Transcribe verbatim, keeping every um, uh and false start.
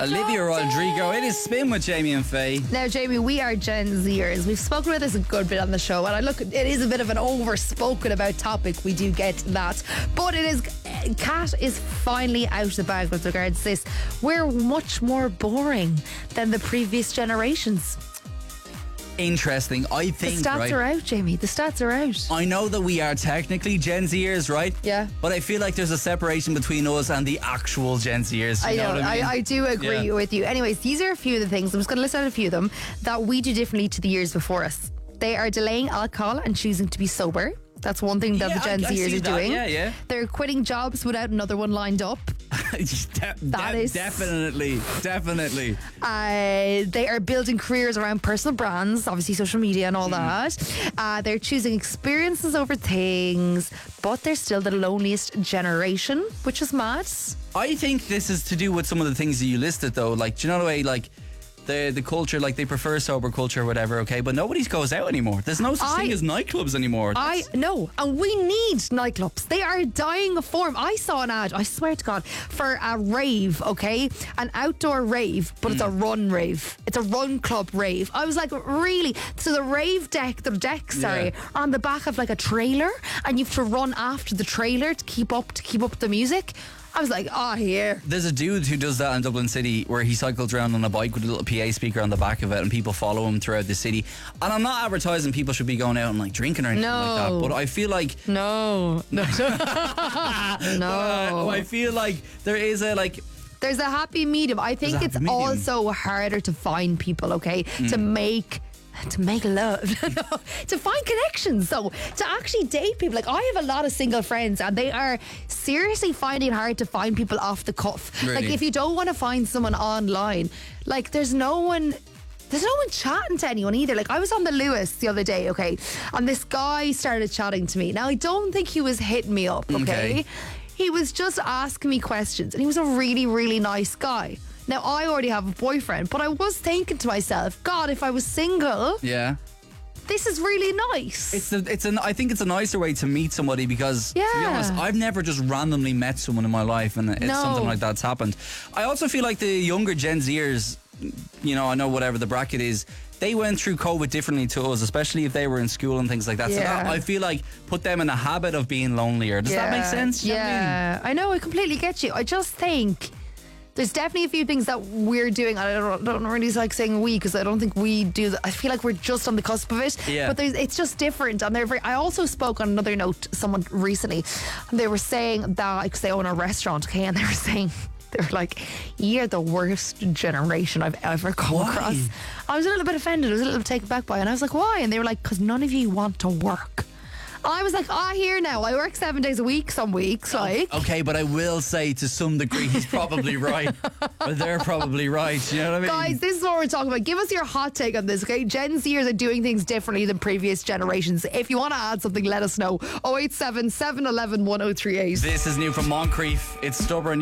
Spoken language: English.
Olivia Rodrigo. It is Spin with Jamie and Faye. Now, Jamie, we are Gen Zers. We've spoken about this a good bit on the show, and I look, it is a bit of an overspoken about topic. We do get that, but it is. Kat is finally out of the bag with regards to this. We're much more boring than the previous generations. Interesting. I think the stats right, are out, Jamie. The stats are out. I know that we are technically Gen Zers, right? Yeah. But I feel like there's a separation between us and the actual Gen Zers. You I know. know what I, mean? I, I do agree Yeah. with you. Anyways, these are a few of the things. I'm just going to list out a few of them that we do differently to the years before us. They are delaying alcohol and choosing to be sober. That's one thing that Yeah, the Gen I- I Zers see are that. doing. Yeah, yeah. They're quitting jobs without another one lined up. De- That de- is- definitely, definitely. Uh, they are building careers around personal brands, obviously social media and all that. Uh, they're choosing experiences over things, but they're still the loneliest generation, which is mad. I think this is to do with some of the things that you listed, though. Like, do you know the way, like, the the culture, like they prefer sober culture or whatever, okay? But nobody goes out anymore. There's no such I- thing as nightclubs anymore. I know, and we need nightclubs. They are dying of form. I saw an ad, I swear to God, for a rave, okay? An outdoor rave, but it's a run rave. It's a run club rave. I was like, really? So the rave deck, the deck, sorry, Yeah. are on the back of like a trailer, and you have to run after the trailer to keep up to keep up the music. I was like, oh, here. There's a dude who does that in Dublin City where he cycles around on a bike with a little P A speaker on the back of it and people follow him throughout the city. And I'm not advertising people should be going out and like drinking or anything No. like that, but I feel like No, no, no. uh, I feel like there is a like There's a happy medium. I think a it's happy medium. also harder to find people, okay? To make to make love. To find connections. So to actually date people. Like, I have a lot of single friends and they are seriously finding it hard to find people off the cuff. Really? Like, if you don't want to find someone online, like there's no one There's no one chatting to anyone either. Like, I was on the Lewis the other day, okay, and this guy started chatting to me. Now, I don't think he was hitting me up, okay? Okay. He was just asking me questions, and he was a really, really nice guy. Now, I already have a boyfriend, but I was thinking to myself, God, if I was single, yeah. this is really nice. It's a, it's an I think it's a nicer way to meet somebody because to be Yeah. honest, I've never just randomly met someone in my life and it's No. something like that's happened. I also feel like the younger Gen Zers, you know, I know whatever the bracket is, they went through COVID differently to us, especially if they were in school and things like that. So Yeah. that, I feel like put them in a habit of being lonelier. Does that make sense? You know what I mean? Yeah, I know, I completely get you. I just think there's definitely a few things that we're doing. I don't, don't really like saying we because I don't think we do that. I feel like we're just on the cusp of it. Yeah. But there's, it's just different. And they're very, I also spoke on another note to someone recently, and they were saying that because they own a restaurant, okay, and they were saying. They were like, you're the worst generation I've ever come Why? across. I was a little bit offended. I was a little taken back by it. And I was like, why? And they were like, because none of you want to work. I was like, ah, here now. I work seven days a week some weeks, like. Okay, but I will say to some degree he's probably right. But they're probably right. You know what I mean? Guys, this is what we're talking about. Give us your hot take on this, okay? Gen Zers are doing things differently than previous generations. If you want to add something, let us know. oh eight seven, seven one one, one oh three eight. This is new from Moncrief. It's Stubborn.